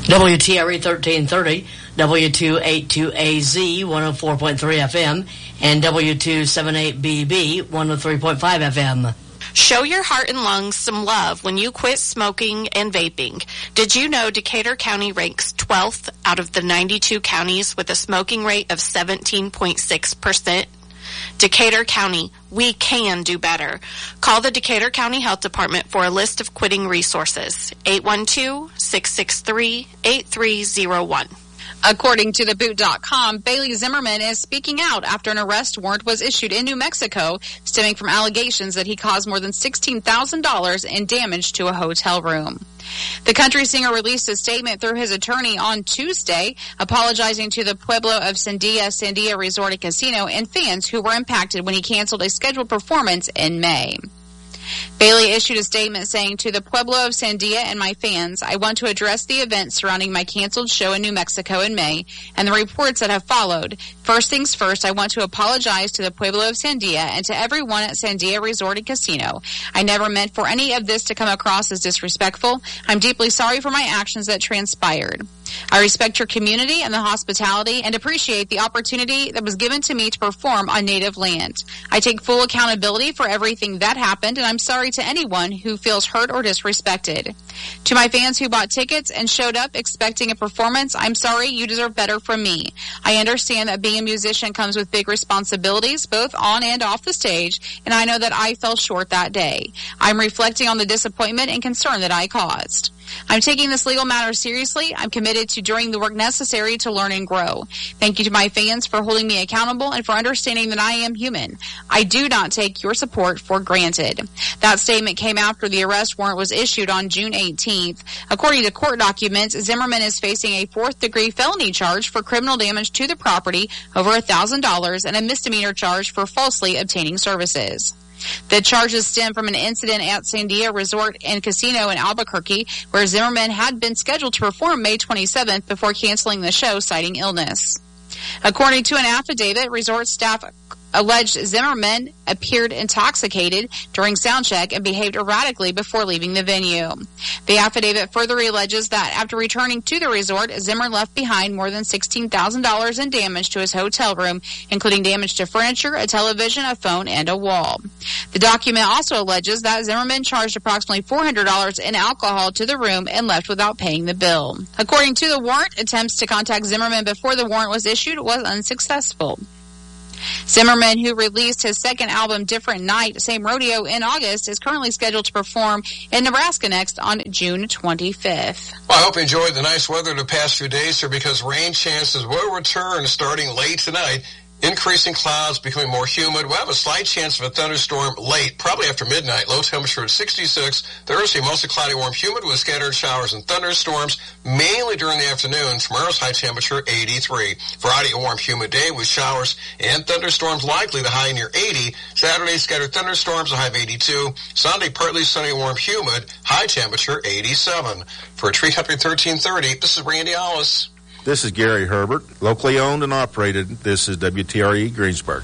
WTRE 1330, W282AZ 104.3 FM, and W278BB 103.5 FM. Show your heart and lungs some love when you quit smoking and vaping. Did you know Decatur County ranks 12th out of the 92 counties with a smoking rate of 17.6%? Decatur County, we can do better. Call the Decatur County Health Department for a list of quitting resources. 812-663-8301. According to TheBoot.com, Bailey Zimmerman is speaking out after an arrest warrant was issued in New Mexico, stemming from allegations that he caused more than $16,000 in damage to a hotel room. The country singer released a statement through his attorney on Tuesday, apologizing to the Pueblo of Sandia Resort and Casino and fans who were impacted when he canceled a scheduled performance in May. Bailey issued a statement saying, "To the Pueblo of Sandia and my fans, I want to address the events surrounding my canceled show in New Mexico in May and the reports that have followed. First things first, I want to apologize to the Pueblo of Sandia and to everyone at Sandia Resort and Casino. I never meant for any of this to come across as disrespectful. I'm deeply sorry for my actions that transpired. I respect your community and the hospitality and appreciate the opportunity that was given to me to perform on native land. I take full accountability for everything that happened, and I'm sorry to anyone who feels hurt or disrespected. To my fans who bought tickets and showed up expecting a performance, I'm sorry, you deserve better from me. I understand that being a musician comes with big responsibilities, both on and off the stage, and I know that I fell short that day. I'm reflecting on the disappointment and concern that I caused. I'm taking this legal matter seriously. I'm committed to doing the work necessary to learn and grow. Thank you to my fans for holding me accountable and for understanding that I am human. I do not take your support for granted." That statement came after the arrest warrant was issued on June 18th. According to court documents, Zimmerman is facing a fourth-degree felony charge for criminal damage to the property over $1,000 and a misdemeanor charge for falsely obtaining services. The charges stem from an incident at Sandia Resort and Casino in Albuquerque, where Zimmerman had been scheduled to perform May 27th before canceling the show, citing illness. According to an affidavit, resort staff alleged Zimmerman appeared intoxicated during soundcheck and behaved erratically before leaving the venue. The affidavit further alleges that after returning to the resort, Zimmer left behind more than $16,000 in damage to his hotel room, including damage to furniture, a television, a phone, and a wall. The document also alleges that Zimmerman charged approximately $400 in alcohol to the room and left without paying the bill. According to the warrant, attempts to contact Zimmerman before the warrant was issued was unsuccessful. Zimmerman, who released his second album, Different Night, Same Rodeo, in August, is currently scheduled to perform in Nebraska next on June 25th. Well, I hope you enjoyed the nice weather the past few days here, because rain chances will return starting late tonight. Increasing clouds, becoming more humid. We'll have a slight chance of a thunderstorm late, probably after midnight. Low temperature at 66. Thursday, mostly cloudy, warm, humid with scattered showers and thunderstorms, mainly during the afternoon. Tomorrow's high temperature, 83. Friday, a warm, humid day with showers and thunderstorms likely, the high near 80. Saturday, scattered thunderstorms, a high of 82. Sunday, partly sunny, warm, humid, high temperature, 87. For Tree Country 1330, this is Randy Hollis. This is Gary Herbert, locally owned and operated. This is WTRE Greensburg.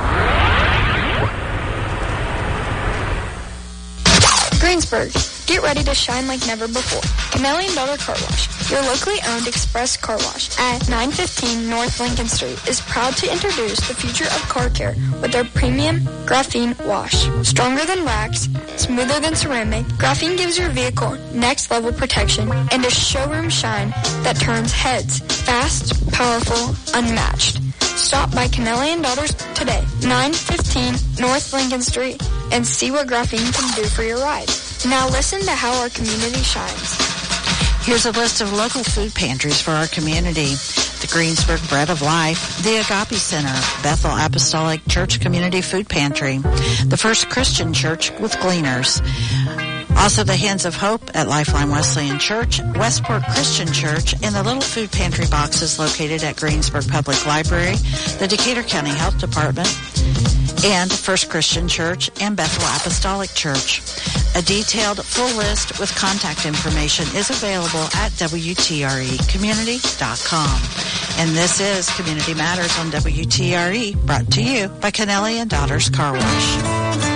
Greensburg, get ready to shine like never before. Canelli & Daughter Car Wash, your locally owned express car wash at 915 North Lincoln Street, is proud to introduce the future of car care with their premium graphene wash. Stronger than wax, smoother than ceramic, graphene gives your vehicle next level protection and a showroom shine that turns heads. Fast, powerful, unmatched. Stop by Canelli & Daughters today, 915 North Lincoln Street, and see what graphene can do for your ride. Now listen to how our community shines. Here's a list of local food pantries for our community. The Greensburg Bread of Life, the Agape Center, Bethel Apostolic Church Community Food Pantry, the First Christian Church with Gleaners. Also the Hands of Hope at Lifeline Wesleyan Church, Westport Christian Church, and the Little Food Pantry boxes located at Greensburg Public Library, the Decatur County Health Department, and First Christian Church and Bethel Apostolic Church. A detailed full list with contact information is available at WTREcommunity.com. And this is Community Matters on WTRE, brought to you by Canelli & Daughters Car Wash.